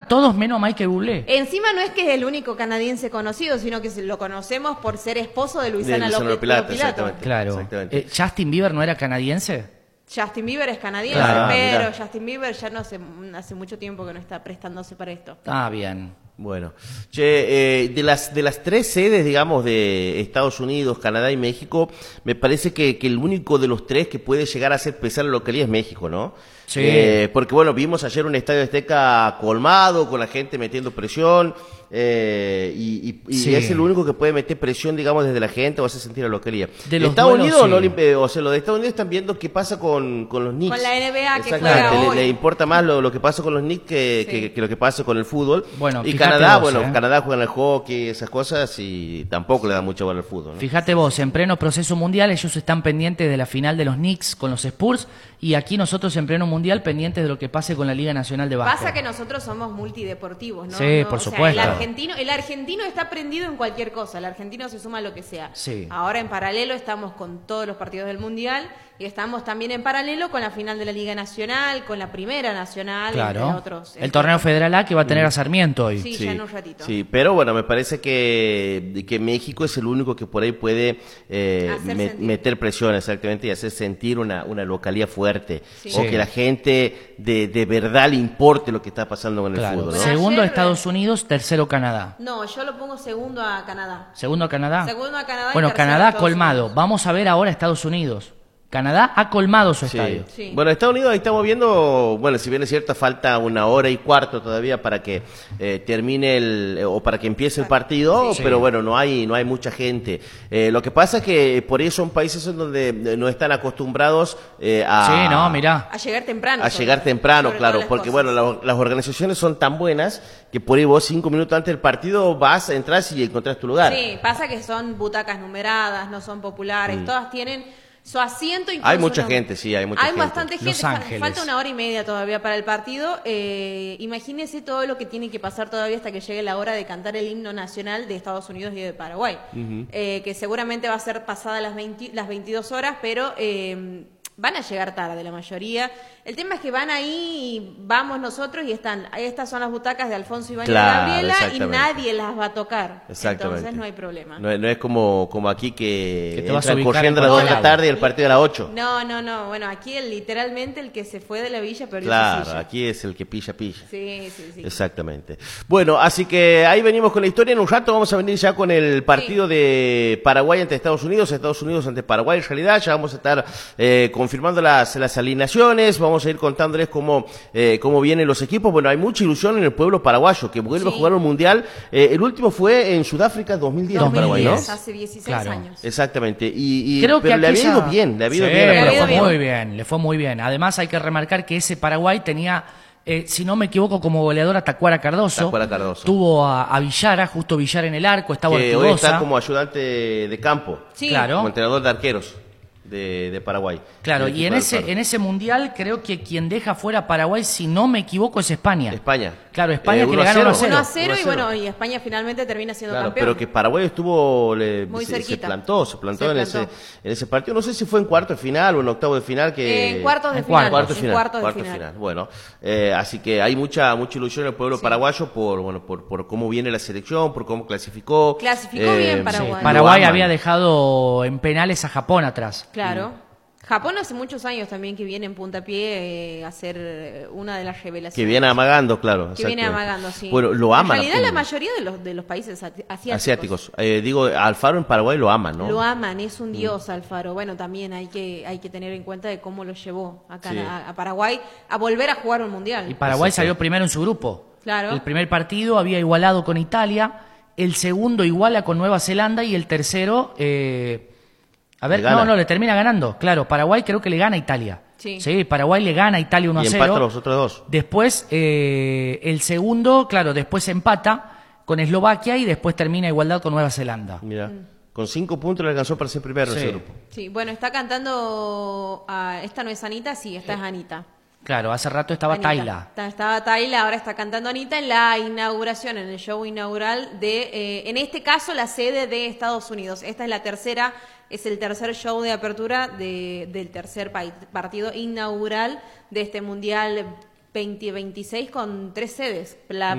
todos menos a Michael Bublé. Encima no es que es el único canadiense conocido, sino que lo conocemos por ser esposo de Luisana López Pilato. Exactamente. Claro. Exactamente. ¿Justin Bieber no era canadiense? Justin Bieber es canadiense, Claro, pero mirá. Justin Bieber ya no hace mucho tiempo que no está prestándose para esto. Ah, bien. Bueno, che, de las tres sedes, digamos, de Estados Unidos, Canadá y México, me parece que el único de los tres que puede llegar a hacer pesar la localidad es México, ¿no? Sí. Porque, bueno, vimos ayer un estadio Azteca colmado, con la gente metiendo presión, y Sí. es el único que puede meter presión, digamos, desde la gente o hacer sentir a la localidad. De los Estados duelos, Unidos, sí. no o sea, los de Estados Unidos están viendo qué pasa con los Knicks. Con la NBA que Exactamente, juega hoy. le importa más lo que pasa con los Knicks que lo que pasa con el fútbol. Bueno, y fíjate Canadá, vos, Canadá juega en el hockey, esas cosas, y tampoco le da mucho valor al fútbol, ¿no? Fíjate vos, en pleno proceso mundial ellos están pendientes de la final de los Knicks con los Spurs y aquí nosotros en pleno mundial pendientes de lo que pase con la Liga Nacional de Básquet. Pasa que nosotros somos multideportivos, ¿no? Sí, por O sea, supuesto. el argentino está prendido en cualquier cosa, el argentino se suma a lo que sea. Sí. Ahora en paralelo estamos con todos los partidos del mundial y estamos también en paralelo con la final de la Liga Nacional, con la Primera Nacional, Claro. entre otros. El torneo Federal A que va a tener a Sarmiento hoy. Sí, ya en un ratito. Sí, pero bueno, me parece que México es el único que por ahí puede meter presión, exactamente, y hacer sentir una localidad fuerte. Sí. O Sí. que la gente de verdad le importe lo que está pasando con el Claro. fútbol, ¿no? Bueno, Segundo ayer- Estados Unidos, tercero Canadá. No, yo lo pongo segundo a Canadá. Segundo a Canadá. Segundo a Canadá y Bueno, tercero a Canadá Estados colmado. Unidos. Vamos a ver ahora Estados Unidos. Canadá ha colmado su estadio. Sí. Bueno, Estados Unidos ahí estamos viendo, bueno, si bien es cierto, falta 1 hora y cuarto todavía para que termine o para que empiece el partido, Sí. pero bueno, no hay mucha gente. Lo que pasa es que por ahí son países en donde no están acostumbrados a... Sí, no, mirá. A llegar temprano. A sobre- llegar temprano, sobre claro, todas las porque cosas. bueno, las organizaciones son tan buenas que por ahí vos 5 minutos antes del partido vas, entras y encontrás tu lugar. Sí, pasa que son butacas numeradas, no son populares, todas tienen su asiento. Hay mucha gente, sí, hay mucha gente. Bastante gente, Los Ángeles. falta 1 hora y media todavía para el partido. Imagínese todo lo que tiene que pasar todavía hasta que llegue la hora de cantar el himno nacional de Estados Unidos y de Paraguay, que seguramente va a ser pasada las 22 horas, pero van a llegar tarde la mayoría. El tema es que van ahí y vamos nosotros y estas son las butacas de Alfonso Iván Claro, y Gabriela y exactamente. nadie las va a tocar. Exactamente. Entonces no hay problema. No es como aquí Que te vas a entran ubicar corriendo a en las 2 de la cualquier tarde y el partido a las 8. No. Bueno, aquí literalmente el que se fue de la villa perdió su Claro, silla. aquí es el que pilla. Sí. Exactamente. Bueno, así que ahí venimos con la historia. En un rato vamos a venir ya con el partido de Paraguay ante Estados Unidos ante Paraguay. En realidad ya vamos a estar confirmando las alineaciones, vamos a ir contándoles cómo vienen los equipos. Bueno, hay mucha ilusión en el pueblo paraguayo que vuelve a jugar un mundial. El último fue en Sudáfrica 2010 en Paraguay, ¿no? Hace 16 Claro. años. Exactamente. Creo pero que le había aquella- ido bien, le había ido Sí, bien a le Paraguay. fue muy bien, le fue muy bien. Además hay que remarcar que ese Paraguay tenía, si no me equivoco, como goleador a Tacuara Cardoso. Tacuara Cardoso. Tuvo a Villara, justo Villar en el arco, estaba Que hoy Ortigosa. está como ayudante de campo, Sí. Claro. como entrenador de arqueros de Paraguay. Claro, Del y en equipo del Paro. ese mundial creo que quien deja fuera a Paraguay, si no me equivoco, es España. España. Claro, España que 1 le a gana 0. 1 a 1-0. 0 y 1-0. bueno, y España finalmente termina siendo Claro, campeón. pero que Paraguay estuvo Muy se cerquita. plantó Se en plantó. ese partido. No sé si fue en cuarto de final o en octavo de final. En cuartos de en final. Cuarto de en final. cuartos de cuarto final. Bueno, así que hay mucha ilusión en el pueblo paraguayo por cómo viene la selección, por cómo clasificó. Clasificó bien Paraguay. Sí, Paraguay Lo aman. había dejado en penales a Japón atrás. Claro. Japón hace muchos años también que viene en puntapié a ser una de las revelaciones. Que viene amagando, claro. Que viene exactamente. amagando, sí. Bueno, lo aman. En realidad a la Pino. mayoría de los países asiáticos. Digo, Alfaro en Paraguay lo aman, ¿no? Lo aman, es un dios Alfaro. Bueno, también hay que tener en cuenta de cómo lo llevó acá Sí. a Paraguay a volver a jugar un mundial. Y Paraguay Exacto. salió primero en su grupo. Claro. El primer partido había igualado con Italia, el segundo iguala con Nueva Zelanda y el tercero, Le gana. le termina ganando. Claro, Paraguay creo que le gana a Italia. Sí. Paraguay le gana a Italia 1 a Y 0. empata los otros dos. Después, el segundo, claro, después empata con Eslovaquia y después termina igualdad con Nueva Zelanda. Mira, con 5 puntos le alcanzó para ser primero en Sí. ese grupo. Sí, bueno, está cantando. ¿Esta no es Anita? Sí, esta es Anita. Claro, hace rato estaba Anita. Tayla. Estaba Tayla, ahora está cantando Anita en la inauguración, en el show inaugural de, en este caso, la sede de Estados Unidos. Esta es el tercer show de apertura del tercer partido inaugural de este Mundial 2026 con 3 sedes. La